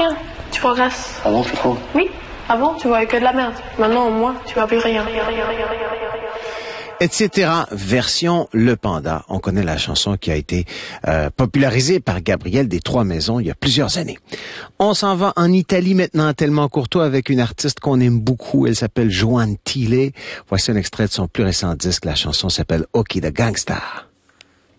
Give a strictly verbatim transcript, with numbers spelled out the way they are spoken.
rien. Tu progresses. Ah bon, tu trouves? Oui. Avant, tu voyais que de la merde. Maintenant, au moins, tu vois plus rien. Etc. Version Le Panda. On connaît la chanson qui a été euh, popularisée par Gabriel des Trois Maisons il y a plusieurs années. On s'en va en Italie maintenant, tellement Courtois, avec une artiste qu'on aime beaucoup. Elle s'appelle Joan Tile. Voici un extrait de son plus récent disque. La chanson s'appelle Occhi da Gangsta.